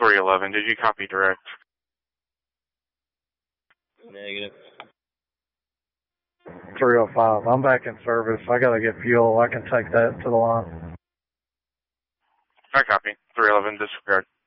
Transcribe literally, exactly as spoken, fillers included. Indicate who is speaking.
Speaker 1: three eleven. Did you copy direct?
Speaker 2: Negative.
Speaker 3: three oh five. I'm back in service. I gotta get fuel. I can take that to the line.
Speaker 1: I copy. three eleven, disregard.